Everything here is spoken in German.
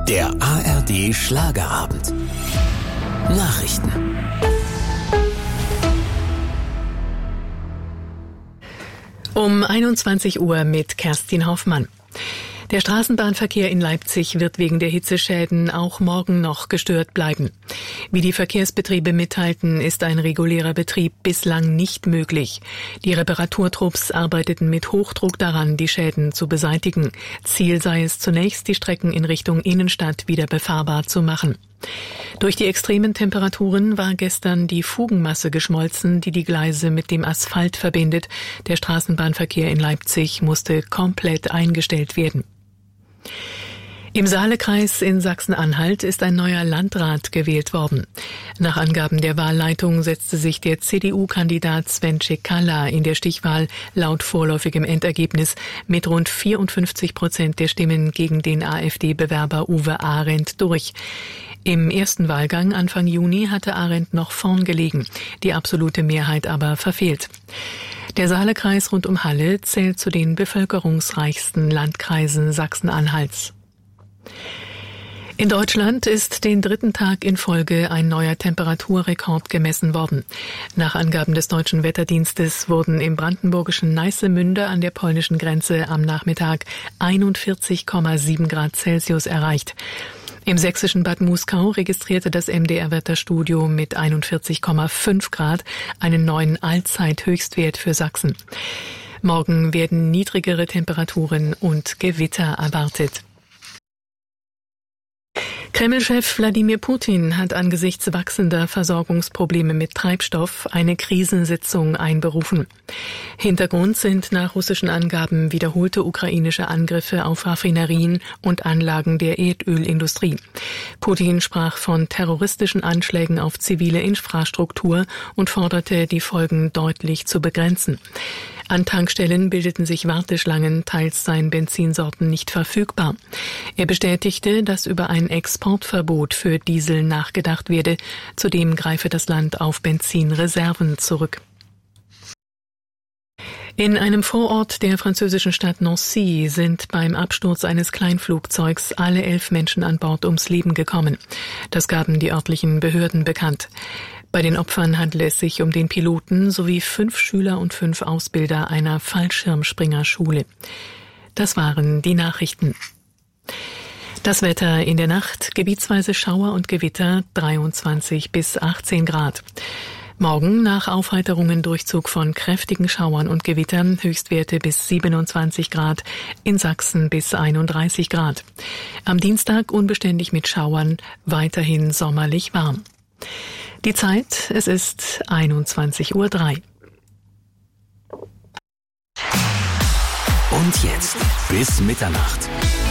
Der ARD Schlagerabend. Nachrichten. Um 21 Uhr mit Kerstin Hoffmann. Der Straßenbahnverkehr in Leipzig wird wegen der Hitzeschäden auch morgen noch gestört bleiben. Wie die Verkehrsbetriebe mitteilten, ist ein regulärer Betrieb bislang nicht möglich. Die Reparaturtrupps arbeiteten mit Hochdruck daran, die Schäden zu beseitigen. Ziel sei es zunächst, die Strecken in Richtung Innenstadt wieder befahrbar zu machen. Durch die extremen Temperaturen war gestern die Fugenmasse geschmolzen, die die Gleise mit dem Asphalt verbindet. Der Straßenbahnverkehr in Leipzig musste komplett eingestellt werden. Im Saalekreis in Sachsen-Anhalt ist ein neuer Landrat gewählt worden. Nach Angaben der Wahlleitung setzte sich der CDU-Kandidat Sven Cekala in der Stichwahl laut vorläufigem Endergebnis mit rund 54% der Stimmen gegen den AfD-Bewerber Uwe Arendt durch. Im ersten Wahlgang Anfang Juni hatte Arendt noch vorn gelegen, die absolute Mehrheit aber verfehlt. Der Saalekreis rund um Halle zählt zu den bevölkerungsreichsten Landkreisen Sachsen-Anhalts. In Deutschland ist den dritten Tag in Folge ein neuer Temperaturrekord gemessen worden. Nach Angaben des Deutschen Wetterdienstes wurden im brandenburgischen Neissemünde an der polnischen Grenze am Nachmittag 41,7 Grad Celsius erreicht. Im sächsischen Bad Muskau registrierte das MDR-Wetterstudio mit 41,5 Grad einen neuen Allzeithöchstwert für Sachsen. Morgen werden niedrigere Temperaturen und Gewitter erwartet. Kreml-Chef Wladimir Putin hat angesichts wachsender Versorgungsprobleme mit Treibstoff eine Krisensitzung einberufen. Hintergrund sind nach russischen Angaben wiederholte ukrainische Angriffe auf Raffinerien und Anlagen der Erdölindustrie. Putin sprach von terroristischen Anschlägen auf zivile Infrastruktur und forderte, die Folgen deutlich zu begrenzen. An Tankstellen bildeten sich Warteschlangen, teils seien Benzinsorten nicht verfügbar. Er bestätigte, dass über ein Exportverbot für Diesel nachgedacht werde. Zudem greife das Land auf Benzinreserven zurück. In einem Vorort der französischen Stadt Nancy sind beim Absturz eines Kleinflugzeugs alle 11 Menschen an Bord ums Leben gekommen. Das gaben die örtlichen Behörden bekannt. Bei den Opfern handelt es sich um den Piloten sowie 5 Schüler und 5 Ausbilder einer Fallschirmspringerschule. Das waren die Nachrichten. Das Wetter in der Nacht, gebietsweise Schauer und Gewitter, 23 bis 18 Grad. Morgen nach Aufheiterungen Durchzug von kräftigen Schauern und Gewittern, Höchstwerte bis 27 Grad, in Sachsen bis 31 Grad. Am Dienstag unbeständig mit Schauern, weiterhin sommerlich warm. Die Zeit, es ist 21:03 Uhr. Und jetzt bis Mitternacht.